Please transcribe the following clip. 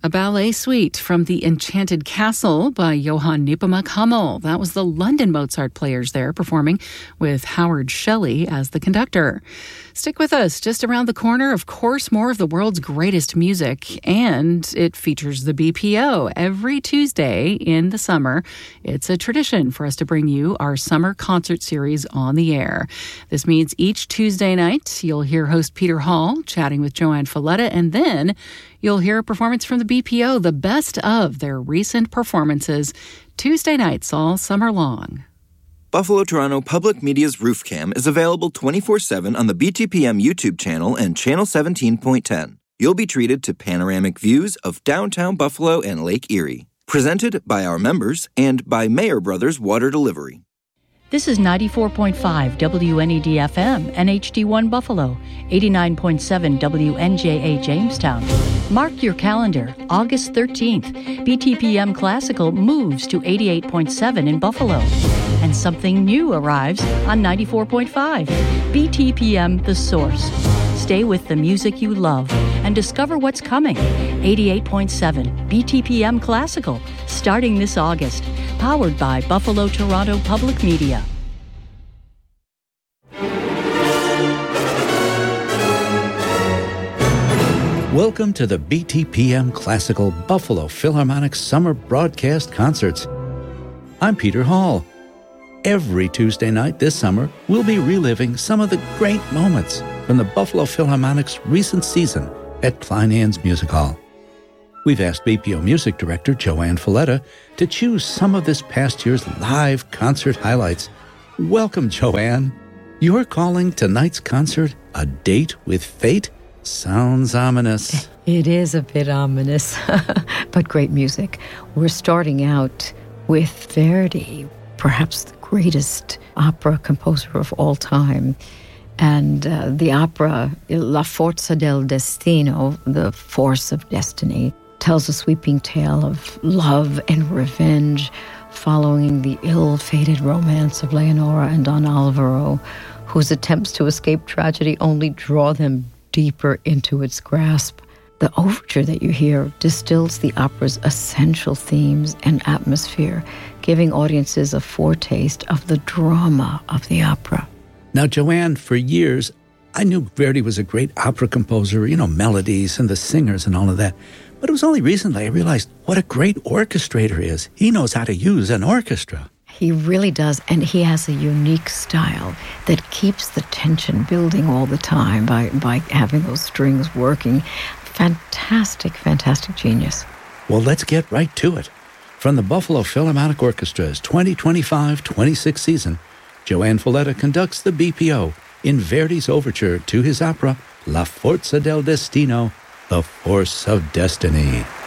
A ballet suite from The Enchanted Castle by Johann Nepomuk Hummel. That was the London Mozart Players there performing with Howard Shelley as the conductor. Stick with us. Just around the corner, of course, more of the world's greatest music, and it features the BPO every Tuesday in the summer. It's a tradition for us to bring you our summer concert series on the air. This means each Tuesday night, you'll hear host Peter Hall chatting with Joanne Folletta, and then you'll hear a performance from the BPO, the best of their recent performances, Tuesday nights all summer long. Buffalo Toronto Public Media's Roof Cam is available 24/7 on the BTPM YouTube channel and Channel 17.10. You'll be treated to panoramic views of downtown Buffalo and Lake Erie. Presented by our members and by Mayer Brothers Water Delivery. This is 94.5 WNED-FM, NHD1 Buffalo, 89.7 WNJA Jamestown. Mark your calendar, August 13th, BTPM Classical moves to 88.7 in Buffalo. And something new arrives on 94.5, BTPM The Source. Stay with the music you love and discover what's coming. 88.7 BTPM Classical, starting this August. Powered by Buffalo Toronto Public Media. Welcome to the BTPM Classical Buffalo Philharmonic Summer Broadcast Concerts. I'm Peter Hall. Every Tuesday night this summer, we'll be reliving some of the great moments from the Buffalo Philharmonic's recent season at Kleinhans Music Hall. We've asked BPO Music Director Joanne Folletta to choose some of this past year's live concert highlights. Welcome, Joanne. You're calling tonight's concert A Date with Fate? Sounds ominous. It is a bit ominous, but great music. We're starting out with Verdi, perhaps the greatest opera composer of all time. And the opera La Forza del Destino, the force of destiny, tells a sweeping tale of love and revenge following the ill-fated romance of Leonora and Don Alvaro, whose attempts to escape tragedy only draw them deeper into its grasp. The overture that you hear distills the opera's essential themes and atmosphere, giving audiences a foretaste of the drama of the opera. Now, Joanne, for years, I knew Verdi was a great opera composer, melodies and the singers and all of that. But it was only recently I realized what a great orchestrator he is. He knows how to use an orchestra. He really does, and he has a unique style that keeps the tension building all the time by having those strings working. Fantastic, fantastic genius. Well, let's get right to it. From the Buffalo Philharmonic Orchestra's 2025-26 season, Joanne Folletta conducts the BPO in Verdi's overture to his opera La Forza del Destino, The Force of Destiny.